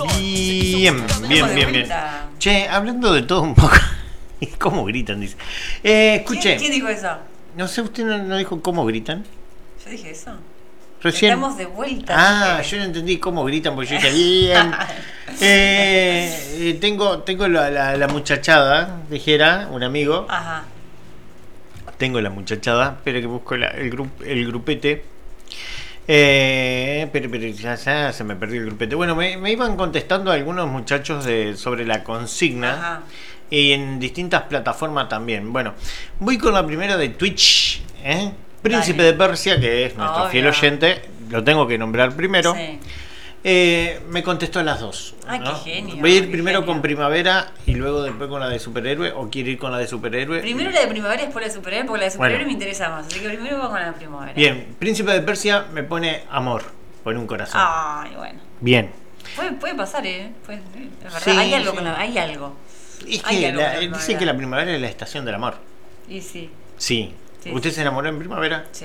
Bien, bien, bien, bien. Che, hablando de todo un poco. ¿Cómo gritan? Dice. Escuché. ¿Quién dijo eso? No sé, usted no dijo cómo gritan. Yo dije eso. Recién. Estamos de vuelta. Ah, yo no entendí cómo gritan porque yo dije bien. Tengo la muchachada, dijera un amigo. Ajá. Tengo la muchachada, pero que busco el grupete. Pero ya se me perdió el grupete. Bueno, me iban contestando algunos muchachos sobre la consigna. Ajá. Y en distintas plataformas también. Bueno, voy con la primera de Twitch. Príncipe de Persia, que es nuestro fiel oyente. Lo tengo que nombrar primero. Sí. Me contestó las dos. Ay, ¿no? qué genio. Voy a ir primero con Primavera y luego después con la de Superhéroe. ¿O quiere ir con la de Superhéroe? Primero la de Primavera y después la de Superhéroe, porque la de Superhéroe me interesa más. Así que primero vamos con la de Primavera. Bien, Príncipe de Persia me pone amor. Pone un corazón. Ay, bueno. Bien. Puede pasar, es verdad. Sí, hay algo sí. hay algo. Es Hay que algo con la dicen primavera. que la primavera es la estación del amor. Y sí. Sí. Sí, ¿Usted sí. se enamoró en primavera? Sí.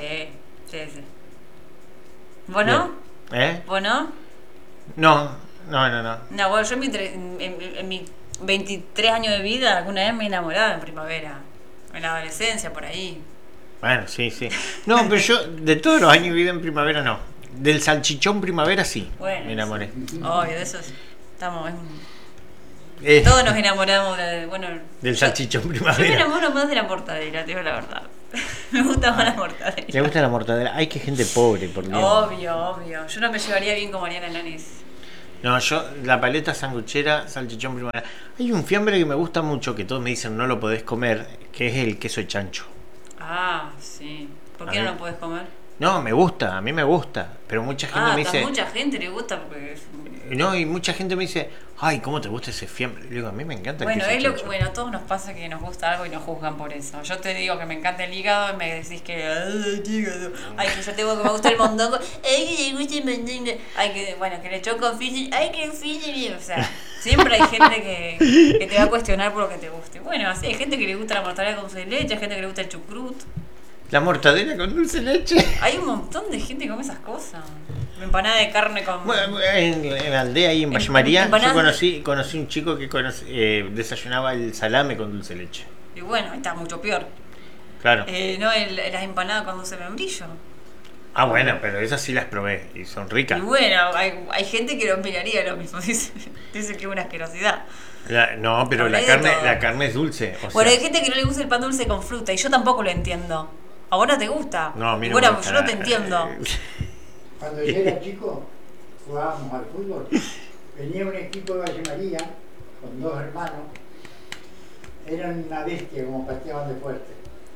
¿Bueno? Bien. ¿Bueno? No. No, bueno, yo en mi 23 años de vida alguna vez me he enamorado en primavera. En la adolescencia, por ahí. Bueno, sí. No, pero yo de todos los años de vida en primavera no. Del salchichón primavera sí. Bueno, me enamoré. Obvio, de eso estamos... Eh, Todos nos enamoramos del salchichón Yo me primavera. enamoro más de la mortadela, te digo la verdad. Me gusta más la mortadela. ¿Le gusta la mortadela? Ay, qué gente pobre, por Dios. Obvio. Yo no me llevaría bien como Mariana Lanis. No, yo, la paleta sanguchera, salchichón primavera. Hay un fiambre que me gusta mucho, que todos me dicen no lo podés comer, que es el queso de chancho. Ah, sí. ¿Por qué A no ver. lo puedes comer? No, me gusta, a mí me gusta. Pero mucha gente me dice. Mucha gente le gusta porque... No, y mucha gente me dice, ay, ¿cómo te gusta ese fiambre? Y digo, a mí me encanta el queso de chancho. A todos nos pasa que nos gusta algo y nos juzgan por eso. Yo te digo que me encanta el hígado y me decís que... Ay, hígado. Ay, que yo te digo que me gusta el mondongo. Ay, que le gusta el mondongo. Ay, que le choco fish. Ay, que el fish. O sea, siempre hay gente que te va a cuestionar por lo que te guste. Bueno, así hay gente que le gusta la mortadela con dulce de leche, hay gente que le gusta el chucrut. La mortadela con dulce de leche. Hay un montón de gente que come esas cosas. Empanada de carne con... Bueno, en la aldea ahí en Valle María, yo empanadas- conocí un chico que desayunaba el salame con dulce de leche. Y bueno, ahí está mucho peor. Claro. Las empanadas con dulce de membrillo. Ah, bueno, pero esas sí las probé y son ricas. Y bueno, hay gente que lo miraría lo mismo. Dice que es una asquerosidad. No, pero Hablé de todo. la carne es dulce. O Bueno, sea, hay gente que no le gusta el pan dulce con fruta y yo tampoco lo entiendo. ¿A vos no te gusta? no, a mí no Bueno, me gusta. yo no te entiendo. Cuando yo era chico, jugábamos al fútbol. Venía un equipo de Valle María con dos hermanos. Eran una bestia como pateaban de fuerte.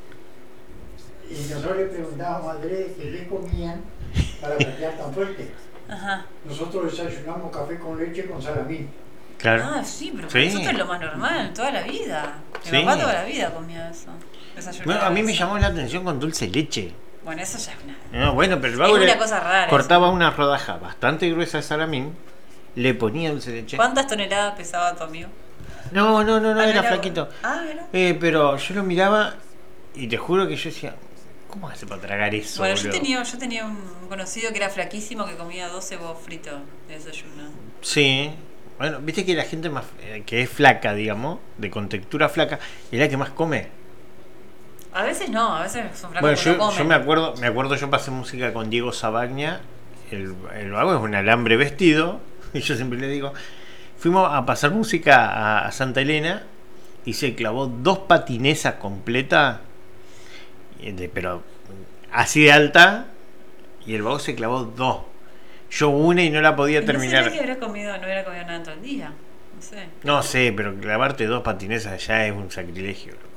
Y nosotros le preguntábamos a Andrés que qué comían para patear tan fuerte. Ajá. Nosotros desayunamos café con leche con salamín. Claro. Ah, sí, pero Sí. para nosotros es lo más normal, toda la vida. Mi Sí. papá toda la vida comía eso. Desayunaba Bueno, a mí me eso. llamó la atención con dulce de leche. Bueno, eso ya es una... No, bueno, pero el Es vago una cosa rara cortaba eso. una rodaja bastante gruesa de salamín, le ponía dulce de leche. ¿Cuántas toneladas pesaba tu amigo? No, Ah, era flaquito. Ah, ¿era? Pero yo lo miraba y te juro que yo decía, ¿cómo hace para tragar eso? Bueno, yo boludo? tenía un conocido que era flaquísimo que comía 12 huevos fritos de desayuno. Sí. Bueno, viste que la gente más que es flaca, digamos, de con textura flaca, es la que más come. A veces no, a veces son flacos Bueno, que no comen. yo me acuerdo, yo pasé música con Diego Sabagna, el vago es un alambre vestido, y yo siempre le digo, fuimos a pasar música a Santa Elena y se clavó 2 patinesas completas, pero así de alta, y el vago se clavó 2. Yo una y no la podía terminar. No sé que no hubiera comido nada todo el día. No sé. No sé, pero clavarte 2 patinesas ya es un sacrilegio, loco.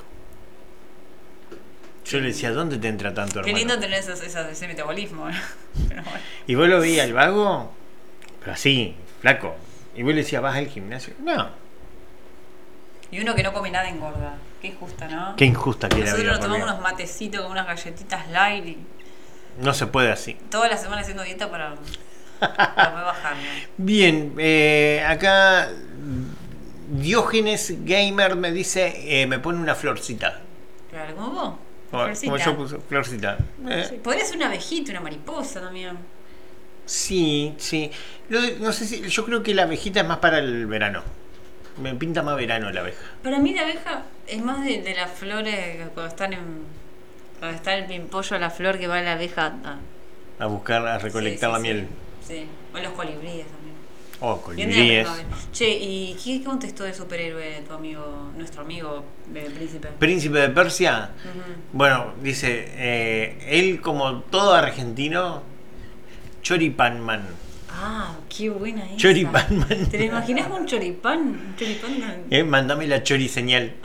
Yo le decía, ¿dónde te entra tanto, hermano? Qué lindo tener ese metabolismo. Pero bueno. Y vos lo veías al vago, pero así, flaco. Y vos le decías, ¿vas al gimnasio? No. Y uno que no come nada engorda. Qué injusto, ¿no? Qué injusta que es la Nosotros vida, nos por tomamos Dios. unos matecitos con unas galletitas light y No se puede así. toda la semana haciendo dieta para poder bajar, ¿no? Bien, acá Diógenes Gamer me dice, me pone una florcita. Claro, como vos. Como Florcita. yo puse florcita. Sí, podría ser una abejita, una mariposa también. Sí, sí. No sé si. Yo creo que la abejita es más para el verano. Me pinta más verano la abeja. Para mí la abeja es más de las flores cuando están cuando está el pimpollo, la flor que va la abeja A buscar, a recolectar la miel. Sí, o los colibríes también. Oh, Bien de colibríes. la primavera. Che, ¿y qué contestó de superhéroe tu amigo, nuestro amigo príncipe? Príncipe de Persia. Ujú. Bueno, dice, él como todo argentino, choripanman. Ah, qué buena esa. Choripán, man. ¿Te lo imaginas con un choripán? Un choripán con... Mándame la chori señal.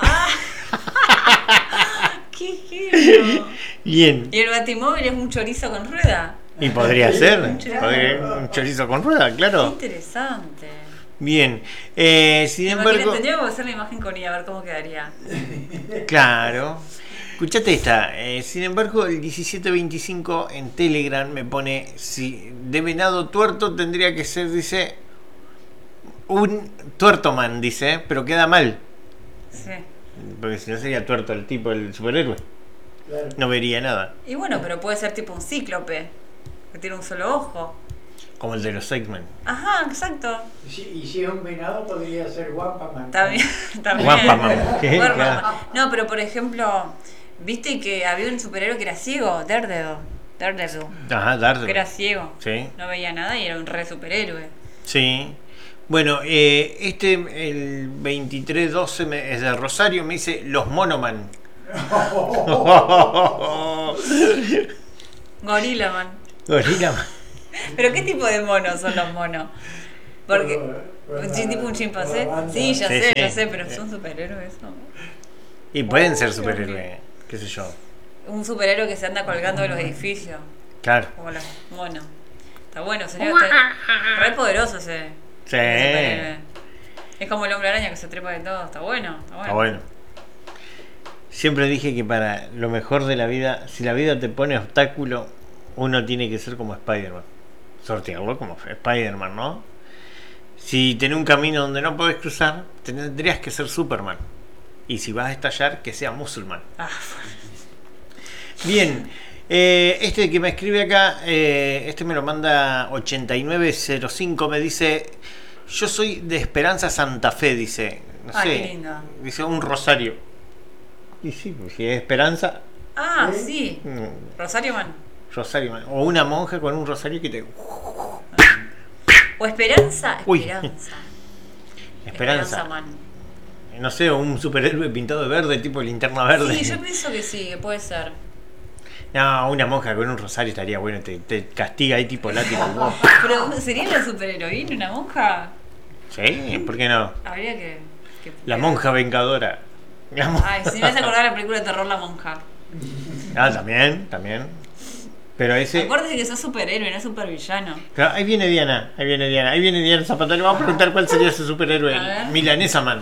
¡Qué genio! Bien. ¿Y el batimóvil es un chorizo con rueda? Y podría ser. chorizo. Un chorizo con rueda, Qué claro. interesante. Bien. Sin embargo. Tendríamos que hacer la imagen con ella, a ver cómo quedaría. Claro. Escuchate esta. Sin embargo, el 1725 en Telegram me pone: si de venado tuerto tendría que ser, dice, un tuertoman, dice, pero queda mal. Sí. Porque si no sería tuerto el tipo, el superhéroe. Claro. No vería nada. Y bueno, pero puede ser tipo un cíclope, que tiene un solo ojo. Como el de los X-Men. Ajá, exacto. Y si es un venado, podría ser Guampaman. Está bien. Guampaman. ¿Qué? Guampaman. Claro. No, pero por ejemplo, viste que había un superhéroe que era ciego, Daredevil. Ajá, Que Daredevil. era ciego. Sí. No veía nada y era un re superhéroe. Sí. Bueno, el 2312 es de Rosario, me dice los Monoman. Gorila Man. Gorila Man. ¿Pero qué tipo de monos son los monos? Porque. Sí, tipo un chimpancé. Sí, ya Sí, sé, sí. ya sé, pero son superhéroes eso. Y pueden ser superhéroes, qué sé yo. Un superhéroe que se anda colgando de los edificios. Claro. Como los monos. Está bueno, sería re poderoso ese Sí. superhéroe. Es como el hombre araña que se trepa de todo. Está bueno, está bueno. Está bueno. Siempre dije que para lo mejor de la vida, si la vida te pone obstáculo, uno tiene que ser como Spider-Man. Sortearlo como Spider-Man, ¿no? Si tenés un camino donde no podés cruzar, tendrías que ser Superman. Y si vas a estallar, que sea musulmán. Ah, Bien, este que me escribe acá, este me lo manda 8905, me dice, yo soy de Esperanza Santa Fe, dice, no sé, qué lindo. dice un rosario. Y sí, pues si es Esperanza, Ah, sí. Rosario Man. rosario, man. O una monja con un rosario que te... O Esperanza. Uy. Esperanza. Esperanza. Man. No sé, o un superhéroe pintado de verde, tipo linterna verde. Sí, yo pienso que sí, que puede ser. No, una monja con un rosario estaría bueno, te castiga ahí tipo látigo. Pero ¿sería la superheroína una monja? Sí, ¿por qué no? Habría que La monja vengadora. Ay, si me hace acordar la película de terror La Monja. Ah, también. Pero ese. Acuérdate que sos superhéroe, no supervillano. Claro, ahí viene Diana Zapata. Le vamos a preguntar cuál sería su superhéroe. A ver. Milanesa Man.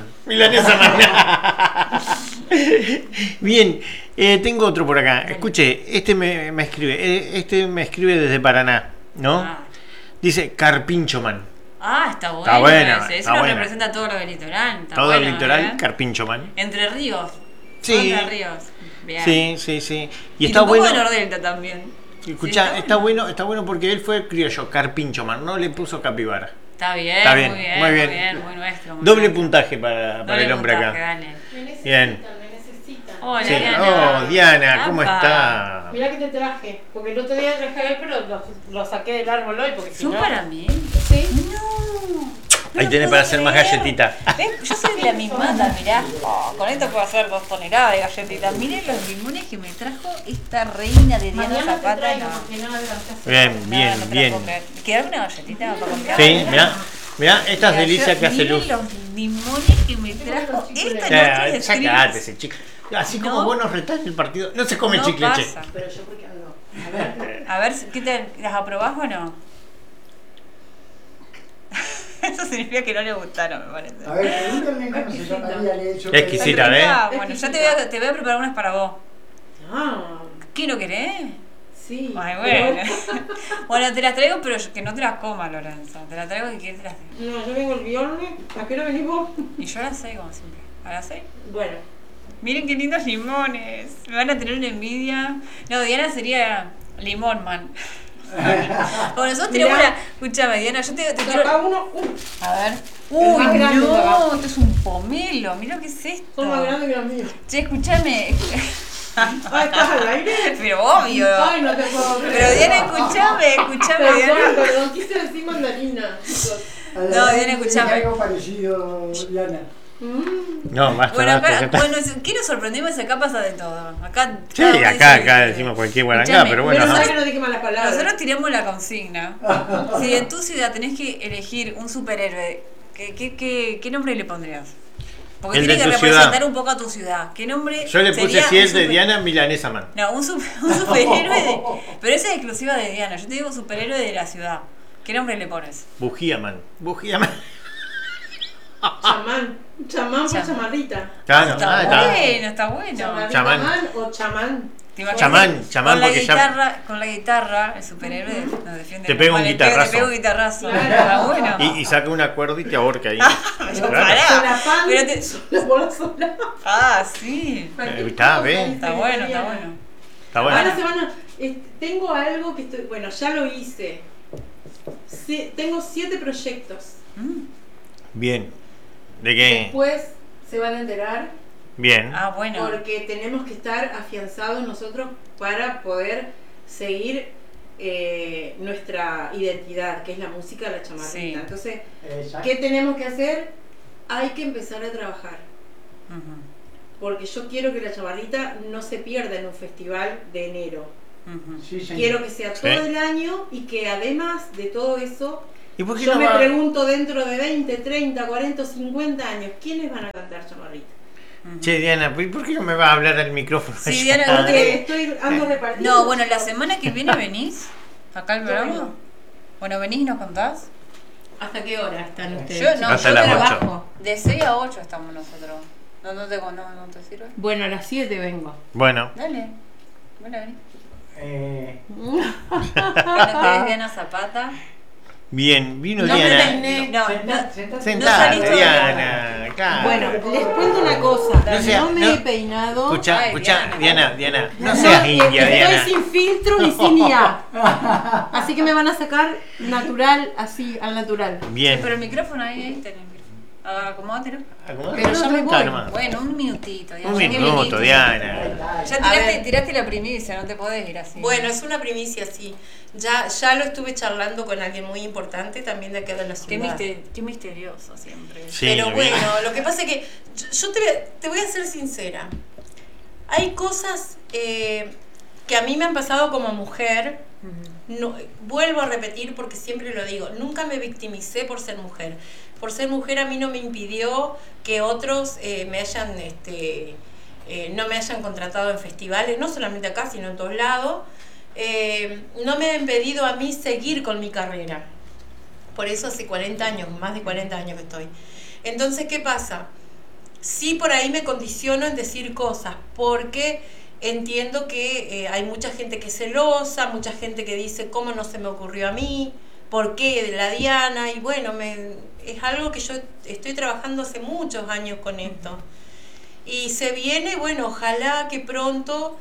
Bien, tengo otro por acá. Escuche, este me escribe. Este me escribe desde Paraná, ¿no? Ah. Dice Carpincho Man. Ah, está bueno. Está buena, ese. está Eso lo buena. representa todo lo del litoral. Está Todo bueno, el litoral, ¿eh? Carpincho Man. Entre Ríos. Sí. Entre Ríos. Bien. Sí. Y está un poco bueno. de Nordelta también. Escuchá, Sí, está bueno porque él fue criollo, Carpincho Man, no le puso capibara. Está bien, Está bien, muy muy bien. bien, muy nuestro. Muy Doble nuestro. puntaje para Doble el hombre puntaje, acá. dale. Me necesitan, Bien. me necesitan. Hola, Sí. Diana. Oh, Diana, ¿cómo Apa. está? Mirá que te traje, porque el otro día traje a él, pero lo saqué del árbol hoy, porque si ¿Son no... para mí? Sí. No. Ahí No tenés puedo para hacer más creer. galletitas. ¿Ves? Yo soy la mismata, mirá. Oh, con esto puedo hacer 2 toneladas de galletitas. Miren los limones que me trajo esta reina de Diana Mañana te Zapata. traigo, No. porque no alcanzaste. Bien, No, bien, no te la bien. puedo creer. ¿Quedarme una galletita para comprar? Sí, mirá, estas Mira, delicias yo- que hace miren Luz. los limones que me trajo esta noche de Sacate ese chico. Así como No. vos nos retás en el partido. No se come No chicle, che. pasa. Pero yo porque ando. A ver, ¿qué te, ¿las aprobás o no? Eso significa que no le gustaron, me parece. A ver, pregúntame cómo se llamaría el hecho. Exquisita, ¿ves? Ah, bueno, ya te voy a preparar unas para vos. Ah, ¿Qué no querés? sí. Ay, bueno. Bueno, te las traigo, pero que no te las comas, Lorenzo. Te las traigo y que te las No, yo vengo el viernes. ¿A qué hora venís vos? Y yo a las 6, como siempre. ¿A las 6? Bueno. Miren qué lindos limones. Me van a tener una envidia. No, Diana sería Limón Man. Bueno, nosotros tenemos Mirá. una. Escúchame, Diana, yo te quiero. Acá uno, A ver. más Uy, grande de acá. no, esto es un pomelo. Mira qué es esto. son más grandes que los míos. Che, escúchame. Ah, ¿estás al aire? Pero obvio. Ay, no te puedo creer. Pero Diana, escúchame, Perdón, Diana. perdón, quise decir mandarina, chicos. No, Diana, escuchame. Algo parecido, Diana. No, basta, Bueno, basta, ya acá, está. bueno, ¿qué nos sorprendimos? Acá pasa de todo. Acá. Sí, cada uno acá dice- decimos cualquier guarangá, Escuchame, pero bueno. Pero ajá. sabes que no dije malas palabras. Nosotros tiramos la consigna. Si en tu ciudad tenés que elegir un superhéroe, ¿qué nombre le pondrías? Porque El tiene de que tu representar ciudad. un poco a tu ciudad. ¿Qué nombre? Yo le puse sería si un el de super- Diana Milanesa Man. No, un superhéroe de. Pero esa es exclusiva de Diana. Yo te digo superhéroe de la ciudad. ¿Qué nombre le pones? Bujía Man. Bujía Man. Chamán. Chamán por Chamán. chamarrita. Claro, Está está. bueno, está bueno. Chamarita Chamán. man o chamán. ¿Te imaginas Chamán, que chamán, con la porque ya- guitarra, con la guitarra, el superhéroe nos defiende. Te pega un Vale, guitarrazo. Te pega un guitarrazo. Claro. Está bueno. Y saca una cuerda y te ahorca ahí. Pero Claro. pará. Solapán. Pero te- Sola. Ah, sí. Está bien. Está bueno, está bueno. Está bueno. Ahora se van a. Tengo algo que estoy. Bueno, ya lo hice. Tengo 7 proyectos. Mm. Bien. ¿De qué? Después se van a enterar Bien. Ah, bueno. porque tenemos que estar afianzados nosotros para poder seguir nuestra identidad, que es la música, la chamarrita. Sí. Entonces, Exacto. ¿qué tenemos que hacer? Hay que empezar a trabajar. Ujú, Porque yo quiero que la chamarrita no se pierda en un festival de enero. ujú. Sí, señor. Quiero que sea todo Sí. el año y que además de todo eso, ¿Y por qué yo no me va? pregunto dentro de 20, 30, 40, 50 años, ¿quiénes van a cantar chamarrita? Che, Diana, ¿y por qué no me va a hablar al micrófono? Sí, allá? Diana, Porque ando repartiendo. No, bueno, la semana que viene venís acá al Yo programa. vengo. Bueno, venís y nos contás. ¿Hasta qué hora están ustedes? Yo no, Hasta yo las trabajo. 8. De 6 a 8 estamos nosotros. No te sirve? Bueno, a las 7 vengo. Bueno, Dale. Bueno, vení. Eh, Bueno, tenés Diana Zapata. bien, vino No, Diana. no, sentate. Sentate, saliste Diana. Claro. Bueno, les cuento una cosa. No sea- no me no- he peinado. Escucha, Ay, escucha, Diana. Diana, no seas india, estoy Diana. sin filtro y sin IA. Así que me van a sacar natural, así, al natural. Bien. Pero el micrófono ahí tenés el micrófono. Acomódatelo. Acomodate. Pero ya me voy. Nomás. Bueno, un minutito. Diana, Un ya que minuto, viniste. Diana. Ya A ver. tiraste la primicia, no te podés ir así. Bueno, es una primicia, sí. Ya lo estuve charlando con alguien muy importante también de acá de la ciudad. Qué misterioso siempre. Sí, Pero bien. bueno, lo que pasa es que yo te voy a ser sincera. Hay cosas que a mí me han pasado como mujer. No, vuelvo a repetir porque siempre lo digo. Nunca me victimicé por ser mujer. Por ser mujer a mí no me impidió que otros me hayan, no me hayan contratado en festivales, no solamente acá, sino en todos lados. No me ha impedido a mí seguir con mi carrera. Por eso hace 40 años, más de 40 años que estoy. Entonces, ¿qué pasa? Sí, por ahí me condiciono en decir cosas, porque entiendo que hay mucha gente que es celosa, mucha gente que dice, ¿cómo no se me ocurrió a mí? ¿Por qué de la Diana? Y bueno, es algo que yo estoy trabajando hace muchos años con esto. Y se viene, bueno, ojalá que pronto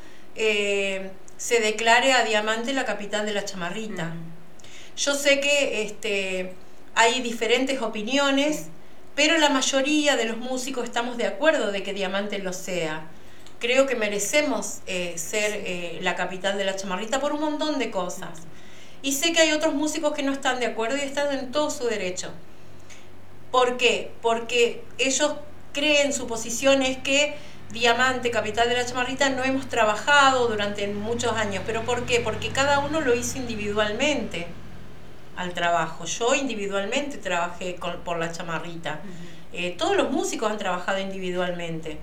se declare a Diamante la capital de la chamarrita. Yo sé que hay diferentes opiniones, pero la mayoría de los músicos estamos de acuerdo de que Diamante lo sea. Creo que merecemos ser la capital de la chamarrita por un montón de cosas. Y sé que hay otros músicos que no están de acuerdo y están en todo su derecho. ¿Por qué? Porque ellos creen, su posición es que Diamante, capital de la chamarrita, no hemos trabajado durante muchos años. ¿Pero por qué? Porque cada uno lo hizo individualmente al trabajo. Yo individualmente trabajé por la chamarrita. Todos los músicos han trabajado individualmente.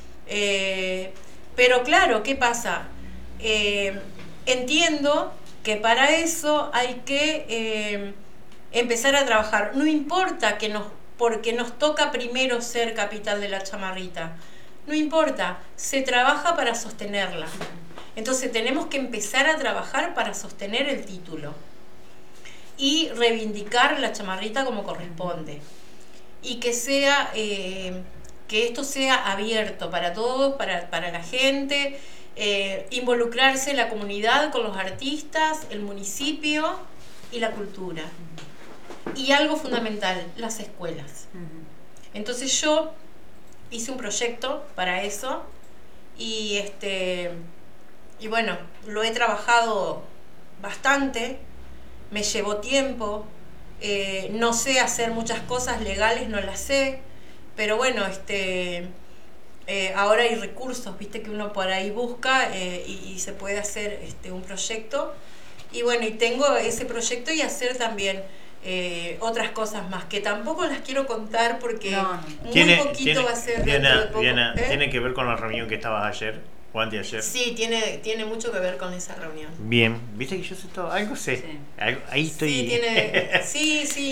Pero claro, ¿qué pasa? Entiendo que para eso hay que empezar a trabajar. No importa porque nos toca primero ser capital de la chamarrita. No importa, se trabaja para sostenerla. Entonces tenemos que empezar a trabajar para sostener el título y reivindicar la chamarrita como corresponde. Y que sea que esto sea abierto para todos, para la gente, involucrarse la comunidad con los artistas, el municipio y la cultura. Y algo fundamental, las escuelas. Entonces yo hice un proyecto para eso y bueno, lo he trabajado bastante, me llevó tiempo, no sé hacer muchas cosas legales, no las sé, pero bueno, ahora hay recursos, viste, que uno por ahí busca y se puede hacer un proyecto. Y bueno, y tengo ese proyecto y hacer también otras cosas más, que tampoco las quiero contar porque muy poquito va a ser dentro de poco. Diana, ¿tiene que ver con la reunión que estabas ayer o anteayer? Sí, tiene mucho que ver con esa reunión. Bien, viste que yo sé todo, algo sé, Sí. ahí estoy. Sí,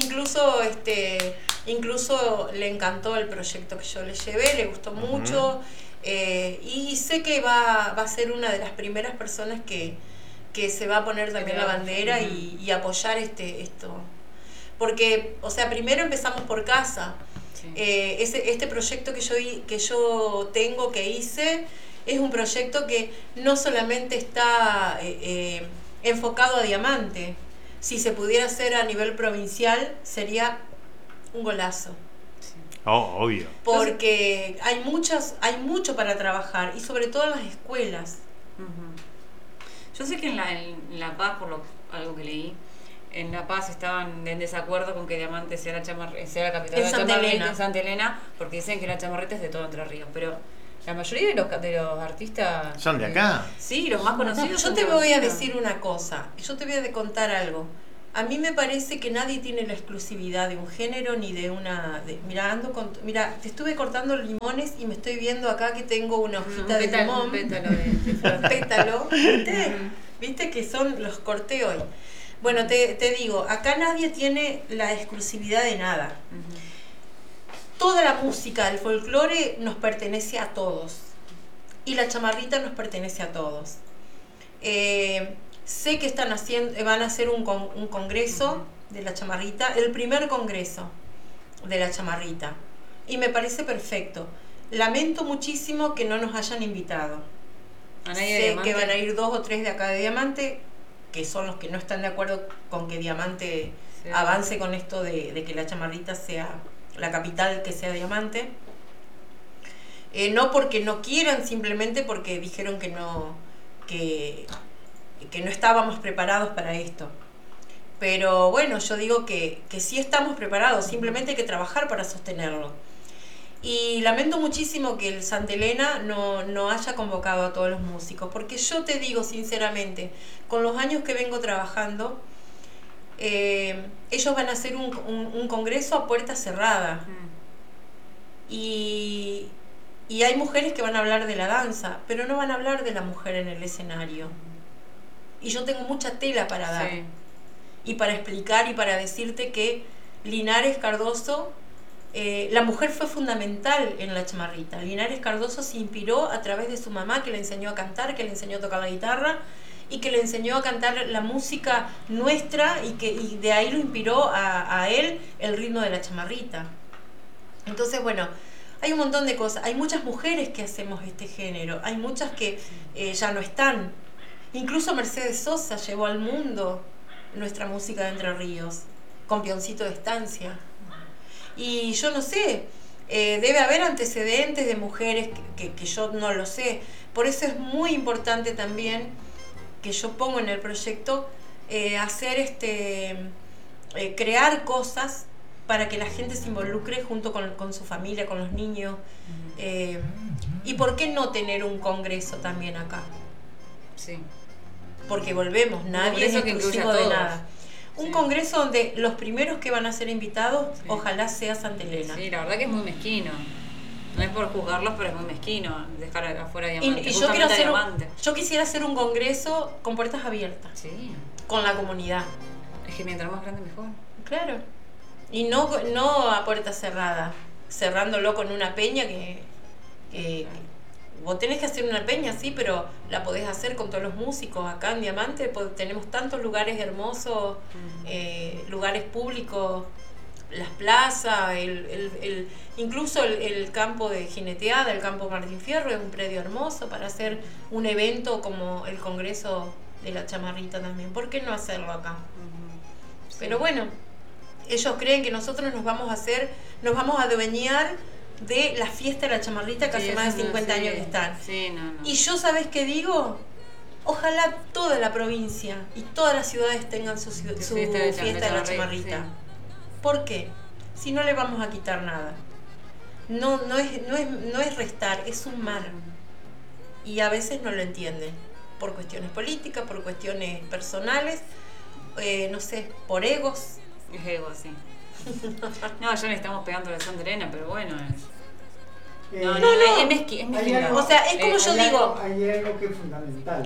incluso le encantó el proyecto que yo le llevé, le gustó mucho, y sé que va a ser una de las primeras personas que se va a poner también la bandera y apoyar esto. Porque, o sea, primero empezamos por casa. Sí. Este proyecto que yo tengo, que hice, es un proyecto que no solamente está enfocado a Diamante. Si se pudiera hacer a nivel provincial, sería un golazo. Oh, obvio. Porque hay mucho para trabajar, y sobre todo en las escuelas. Yo sé que en La Paz, algo que leí, en La Paz estaban en desacuerdo con que Diamante sea la capital de la chamarrita en Santa Elena, porque dicen que la chamarrita es de todo Entre Ríos, pero la mayoría de los artistas ¿Son de acá? Sí, los más conocidos. Yo te voy a decir una cosa, yo te voy a contar algo. A mí me parece que nadie tiene la exclusividad de un género ni de una... Mira, te estuve cortando los limones y me estoy viendo acá que tengo una hojita de limón. Un pétalo de flor. Pétalo, ¿viste? ¿Viste que los corté hoy? Bueno, te digo, acá nadie tiene la exclusividad de nada. Toda la música del folclore nos pertenece a todos. Y la chamarrita nos pertenece a todos. Sé que van a hacer un congreso de la chamarrita, el primer congreso de la chamarrita. Y me parece perfecto. Lamento muchísimo que no nos hayan invitado. Sé que van a ir 2 o 3 de acá de Diamante, que son los que no están de acuerdo con que Diamante avance con esto de que la chamarrita sea la capital, que sea Diamante. No porque no quieran, simplemente porque dijeron que no estábamos preparados para esto. Pero bueno, yo digo que sí estamos preparados, simplemente hay que trabajar para sostenerlo. Y lamento muchísimo que el Santa Elena no haya convocado a todos los músicos, porque yo te digo sinceramente, con los años que vengo trabajando, ellos van a hacer un congreso a puerta cerrada. Y hay mujeres que van a hablar de la danza, pero no van a hablar de la mujer en el escenario. Y yo tengo mucha tela para dar. Sí. Y para explicar y para decirte que Linares Cardoso, la mujer fue fundamental en la chamarrita. Linares Cardoso se inspiró a través de su mamá, que le enseñó a cantar, que le enseñó a tocar la guitarra y que le enseñó a cantar la música nuestra, y de ahí lo inspiró a él el ritmo de la chamarrita. Entonces, bueno, hay un montón de cosas. Hay muchas mujeres que hacemos este género, hay muchas que ya no están. Incluso Mercedes Sosa llevó al mundo nuestra música de Entre Ríos, con Pioncito de Estancia. Y yo no sé, debe haber antecedentes de mujeres que yo no lo sé. Por eso es muy importante también que yo pongo en el proyecto hacer crear cosas para que la gente se involucre junto con su familia, con los niños. Y por qué no tener un congreso también acá. Sí. Porque volvemos, nadie es exclusivo de nada. Un congreso donde los primeros que van a ser invitados, ojalá sea Santa Elena. Sí, la verdad que es muy mezquino. No es por juzgarlos, pero es muy mezquino dejar afuera Diamante. Y yo quisiera hacer un congreso con puertas abiertas. Sí. Con la comunidad. Es que mientras más grande mejor. Claro. Y no a puerta cerrada, cerrándolo con una peña que vos tenés que hacer una peña, sí, pero la podés hacer con todos los músicos. Acá en Diamante tenemos tantos lugares hermosos, lugares públicos. las plazas, incluso el campo de jineteada, el campo Martín Fierro, es un predio hermoso para hacer un evento como el Congreso de la Chamarrita también. ¿Por qué no hacerlo acá? Sí. Pero bueno, ellos creen que nosotros nos vamos a adueñar de la fiesta de la Chamarrita que Sí, hace más eso de no, 50 sí. años que están. Sí, no. Y yo, ¿sabes qué digo? Ojalá toda la provincia y todas las ciudades tengan su fiesta de la Chamarrita. Sí. ¿Por qué? Si no le vamos a quitar nada. No es restar, es sumar. Y a veces no lo entienden. Por cuestiones políticas, por cuestiones personales, no sé, por egos. Es ego, sí. No, ya le estamos pegando a la Santa Elena, pero bueno. No, es mezquino. Hay algo- O sea, es como yo digo. Hay algo que es fundamental.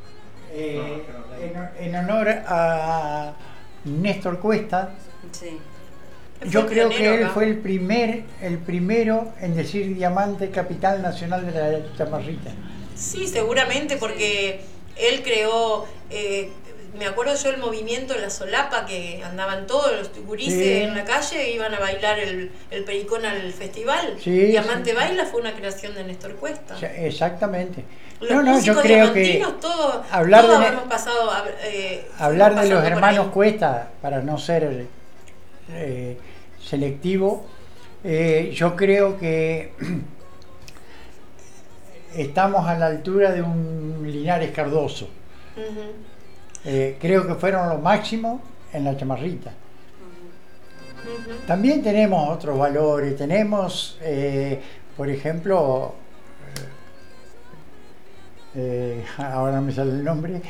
En honor a Néstor Cuesta, Sí. yo creo pionero que él acá. fue el primero en decir diamante capital nacional de la Chamarrita. Sí, seguramente, porque él creó, me acuerdo yo el movimiento La Solapa, que andaban todos los gurises Sí. en la calle e iban a bailar el pericón al festival. Sí, Diamante sí. Baila fue una creación de Néstor Cuesta. O sea, exactamente. Los yo músicos creo que diamantinos, todos hablar de- hemos pasado hablar de fuimos los pasando por hermanos ahí. Cuesta, para no ser selectivo, yo creo que estamos a la altura de un Linares Cardoso. Ujú, Creo que fueron lo máximo en la Chamarrita. ujú. También tenemos otros valores, tenemos, por ejemplo, ahora no me sale el nombre,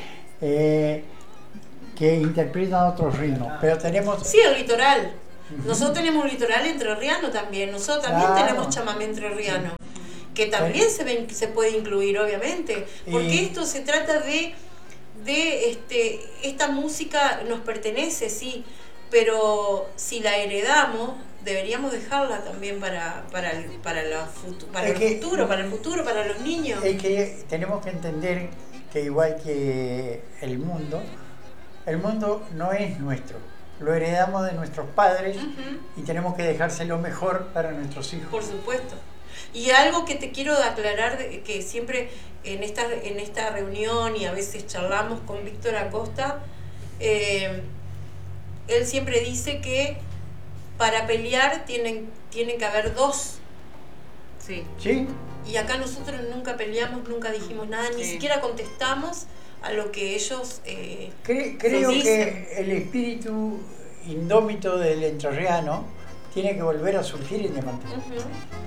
que interpretan otros ritmos, pero tenemos... Sí, el litoral. Nosotros tenemos un litoral entrerriano también. Nosotros también Claro. tenemos chamamé entrerriano, que también se puede incluir, obviamente, porque Y- esto se trata de esta música nos pertenece, sí, pero si la heredamos, deberíamos dejarla también para el Es que- futuro, para los niños. Es que tenemos que entender que igual que el mundo no es nuestro, lo heredamos de nuestros padres Ujú. y tenemos que dejárselo mejor para nuestros hijos. Por supuesto. Y algo que te quiero aclarar, que siempre en esta reunión y a veces charlamos con Víctor Acosta, él siempre dice que para pelear tienen que haber dos. Sí. ¿Sí? Y acá nosotros nunca peleamos, nunca dijimos nada, ni Sí. siquiera contestamos a lo que ellos... Creo Se dicen. que el espíritu indómito del entrerriano tiene que volver a surgir en Diamante. Ujú.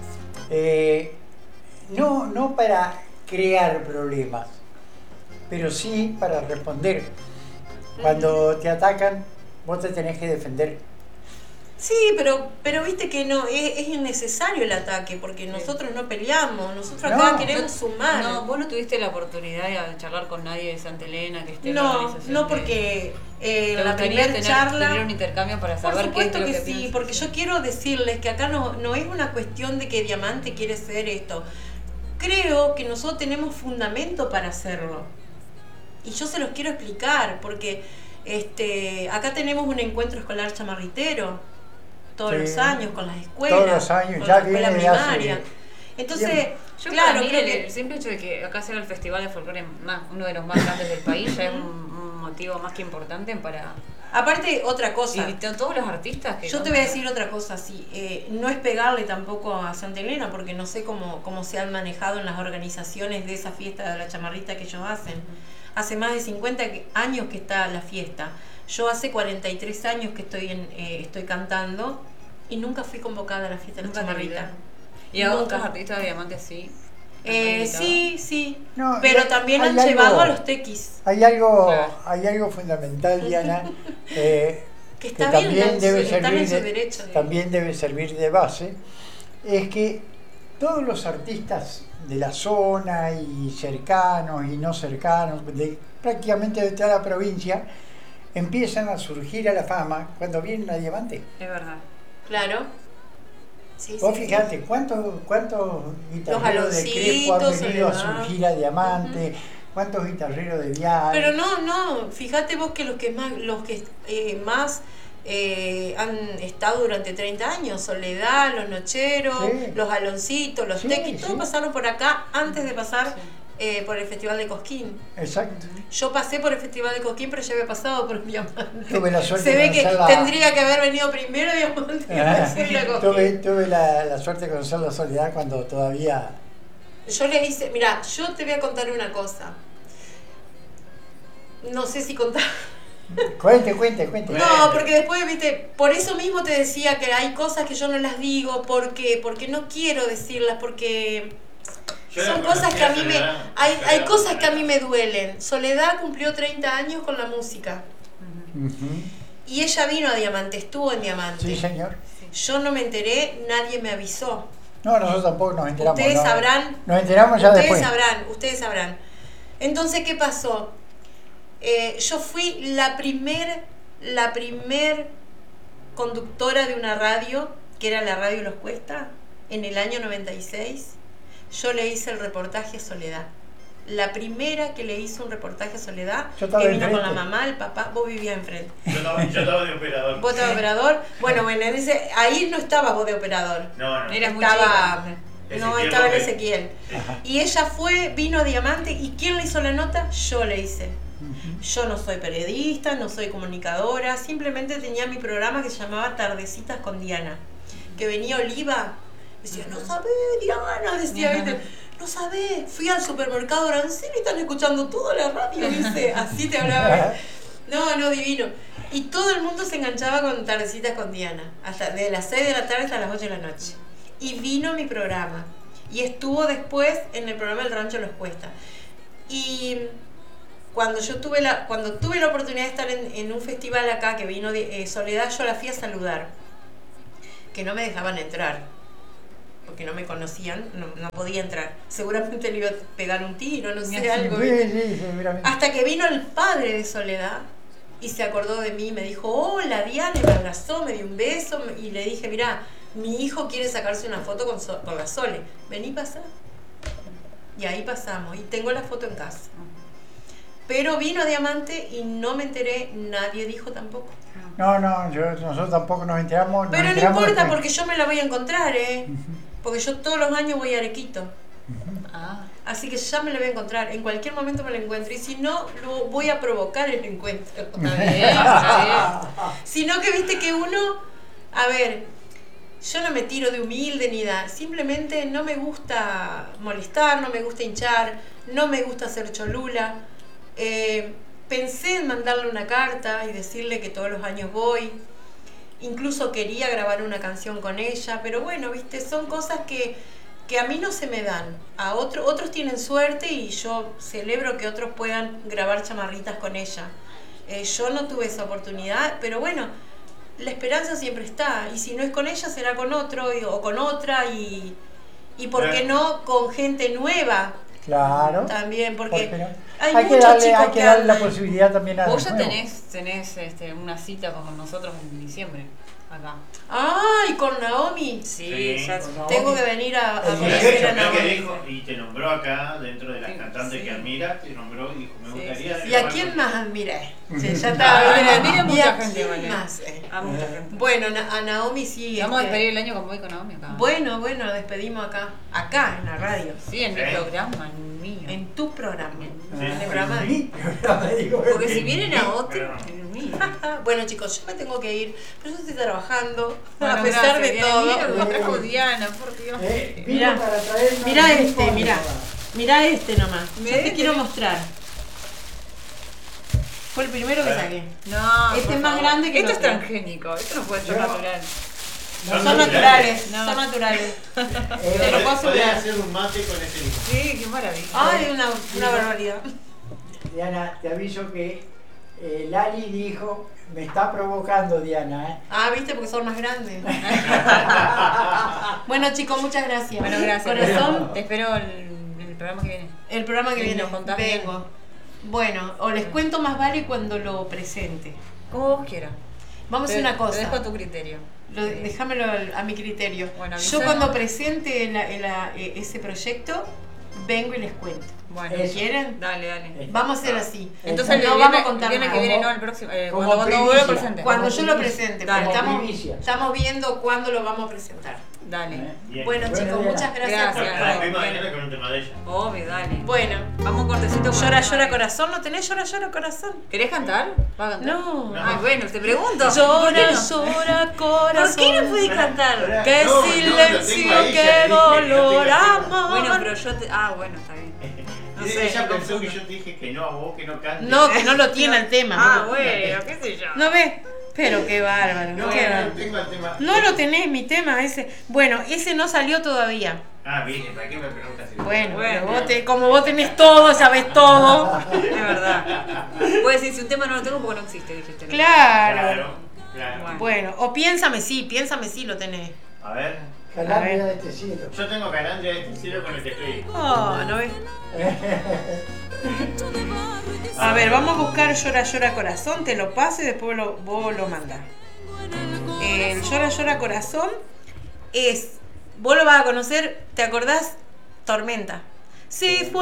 No para crear problemas, pero sí para responder. Cuando te atacan, vos te tenés que defender. Sí, pero viste que no es innecesario el ataque, porque nosotros no peleamos, nosotros acá No. queremos sumar. No, vos no tuviste la oportunidad de charlar con nadie de Santa Elena que esté en la No, organización. no porque ¿Te la gustaría primera tener charla... un intercambio para Por saber qué es supuesto lo que, que sí, piensan? porque yo quiero decirles que acá no es una cuestión de que Diamante quiere ser esto. Creo que nosotros tenemos fundamento para hacerlo. Y yo se los quiero explicar, porque acá tenemos un encuentro escolar chamarritero todos Sí. los años, con las escuelas, Todos los años, con ya la escuela viene de hace primaria. Entonces, tiempo. Yo claro, para mí creo el que... simple hecho de que acá sea el festival de folclore uno de los más grandes del país ya es un motivo más que importante para... Aparte, otra cosa. Y todos los artistas que... Yo te voy a decir otra cosa, sí, no es pegarle tampoco a Santa Elena, porque no sé cómo se han manejado en las organizaciones de esa fiesta de la chamarrita que ellos hacen. Hace más de 50 años que está la fiesta. Yo hace 43 años que estoy cantando y nunca fui convocada a la fiesta de la Nunca te chamarrita. olvidaron. Y a Nunca. otros artistas de Diamante sí. Sí, No, pero hay- también hay han algo- llevado a los tequis. Hay algo, Claro. hay algo fundamental, Diana, Que que está bien, también debe están servir en su de, derecho. también debe servir de base, es que todos los artistas de la zona y cercanos y no cercanos, de prácticamente de toda la provincia, empiezan a surgir a la fama cuando vienen a Diamante. Es verdad. Claro. Sí, Vos sí, fijate, ¿cuántos guitarreros de Crespo han jaloncitos, venido a Soledad. surgir a Diamante? ¿Cuántos guitarreros de Vial? Pero no, fíjate vos que los que más han estado durante 30 años. Soledad, Los Nocheros, Sí. Los Aloncitos, Los Sí, Tequis, todos sí. pasaron por acá antes de pasar por el Festival de Cosquín. Exacto. Yo pasé por el Festival de Cosquín, pero ya había pasado por Diamante. Tuve la suerte Se de ve que conocerla. tendría que haber venido primero Diamante y después ir a Cosquín. Tuve la suerte de conocer la Soledad cuando todavía... Yo le hice, mira, yo te voy a contar una cosa. No sé si contar. Cuente. No, porque después, viste, por eso mismo te decía que hay cosas que yo no las digo, porque no quiero decirlas, porque Yo son la cosas conocí que a a mí me, Soledad, hay Soledad, cosas que a mí Soledad. me duelen. Soledad cumplió 30 años con la música Ujú. y ella vino a Diamante, estuvo en Diamante. Sí, señor. Yo no me enteré, nadie me avisó. No, nosotros tampoco nos enteramos. Ustedes ¿no? sabrán. Nos enteramos ya Ustedes después. ustedes sabrán. Entonces, ¿qué pasó? Yo fui la primer conductora de una radio, que era la Radio Los Cuesta, en el año 96. Yo le hice el reportaje a Soledad. La primera que le hizo un reportaje a Soledad, Yo estaba que vino con la enfrente. mamá, el papá, vos vivías enfrente. Yo estaba de operador. ¿Vos estabas operador? Bueno, ahí no estaba vos de operador. No. Era muy Estaba, chica. no, Ezequiel estaba el López. Ezequiel. Ajá. Y ella vino a Diamante, ¿y quién le hizo la nota? Yo le hice. Yo no soy periodista, no soy comunicadora, simplemente tenía mi programa que se llamaba Tardecitas con Diana. Que venía Oliva, decía, no sabés, Diana, decía, ¿viste? No sabés, fui al supermercado Arancel y están escuchando toda la radio, dice, así te hablaba. No, divino. Y todo el mundo se enganchaba con Tardecitas con Diana, hasta de las 6 de la tarde hasta las 8 de la noche. Y vino mi programa. Y estuvo después en el programa El Rancho Los Cuesta. Y cuando tuve la oportunidad de estar en un festival acá que vino Soledad, yo la fui a saludar. Que no me dejaban entrar. Porque no me conocían, no podía entrar. Seguramente le iba a pegar un tiro, no sé, algo. ¿viste? Sí, seguramente. Hasta que vino el padre de Soledad y se acordó de mí, me dijo, hola Diana, y me abrazó, me dio un beso y le dije, mirá, mi hijo quiere sacarse una foto con la Sole, vení, pasa. Y ahí pasamos, y tengo la foto en casa. Pero vino a Diamante y no me enteré, nadie dijo tampoco. No, nosotros tampoco nos enteramos. Pero no enteramos importa después. porque yo me la voy a encontrar, porque yo todos los años voy a Arequito. Ah, Así que ya me la voy a encontrar, en cualquier momento me la encuentro. Y si no, lo voy a provocar el encuentro. está bien, está bien. Sino que viste que uno, a ver, yo no me tiro de humilde ni nada, simplemente no me gusta molestar, no me gusta hinchar, no me gusta ser cholula. Pensé en mandarle una carta y decirle que todos los años voy. Incluso quería grabar una canción con ella, pero bueno, viste, son cosas que a mí no se me dan. A otros tienen suerte y yo celebro que otros puedan grabar chamarritas con ella. Yo no tuve esa oportunidad, pero bueno, la esperanza siempre está. Y si no es con ella, será con otro o con otra y ¿por qué no con gente nueva? Claro. También, ¿Por porque qué no? hay Hay que muchos chicos darle que la andan. posibilidad también a Vos los ya nuevos. tenés una cita con nosotros en diciembre, acá. ¡Ay, con Naomi! Sí, Sí, ya con Naomi. Tengo que venir a El conocer a Creo que Naomi. dijo, y te nombró acá, dentro de las Sí, cantantes sí. que admira, te nombró y dijo, me Sí, gustaría... sí, ¿Y a grabar quién con- más admiré? Sí, ya Ah, está. admira ¿Y mucha a gente, quién vale. más? A mucha gente. Bueno, a Naomi sí. Vamos a este, despedir el año con Voy con Naomi acá. Bueno, lo despedimos acá en la radio. Sí, en mi Sí. programa, en mío. En tu programa. Sí, En el sí, programa de... Sí, me digo, Porque si vienen a otro, Pero- en el mío. Bueno, chicos, yo me tengo que ir, pero yo estoy trabajando, Bueno, a pesar gracias, de Diana. todo. Mira lo que trajo Diana, por Dios. vino Mirá, para traernos Mirá un este, uniforme, mirá. papá. Mirá este nomás. Mirá Yo te este. quiero mostrar. Fue el primero que saqué. No, Este por es más favor. grande que Esto el es otro. transgénico, esto no puede ser Yo- natural. Son naturales, No. son naturales. Te lo Eh, puedo Podés asegurar. hacer un mate con ese limón. Sí, qué maravilla. Ay, una barbaridad. Diana, te aviso que Lali dijo, me está provocando Diana, ¿eh? Ah, viste, porque son más grandes. Bueno, chicos, muchas gracias. Bueno, gracias. Corazón, Te espero en el programa que viene. el programa que Y viene. nos contás bien. Vengo. Bueno, o les cuento más vale cuando lo presente. Como vos quieras. Vamos a hacer una Te dejo a cosa. tu criterio. Déjamelo a mi criterio. Bueno, Yo avísanos. cuando presente ese proyecto, vengo y les cuento. Bueno, Eso. ¿Quieren? dale. Vamos a hacer así. Entonces no el vamos a viernes, contar el viernes nada. que viene, no, el próximo. como Cuando vuelva primicia. presente. Cuando Como yo lo primicia. presente, Dale. porque Como primicia. estamos viendo cuándo lo vamos a presentar. Dale. Bien. Bueno, Bueno, chicos, Diana. muchas gracias. Gracias. Nos vemos Bueno. mañana con un tema de ella. Obvio, dale. Bueno, Vamos un cortecito. con llora, el tema llora de- corazón. ¿No tenés llora, llora corazón? ¿Querés cantar? ¿Va a cantar? No. Ay, bueno, te pregunto. Llora, ¿Por qué no? llora corazón. ¿Por qué no puedes cantar? Qué No, silencio, no, lo tengo ahí, qué ya te dije, dolor, no tengo amor. Bueno, pero yo te... Ah, bueno, está bien. No sé. Ella pensó que yo te dije que no, a vos que no cantes. No, que no lo tiene el tema. Ah, ¿no? bueno, qué sé yo. ¿No ves? Pero qué bárbaro. No, qué no bárbaro. tengo el tema. No lo tenés, mi tema ese. Bueno, ese no salió todavía. Ah, bien, ¿para qué me preguntas? Si Bueno, Bueno. pero como vos tenés todo, sabés todo. Es verdad. Puedes decir, si un tema no lo tengo porque no existe, dijiste. ¿no? Claro. Claro. Bueno, o piénsame sí lo tenés. A ver, Calandria de este cielo. yo tengo Calandria de este cielo con el que estoy. Oh, ¿no ves? A ver, vamos a buscar Llora, llora corazón, te lo paso y después vos lo mandás. El Llora, llora corazón es, vos lo vas a conocer, ¿te acordás? Tormenta. Si fue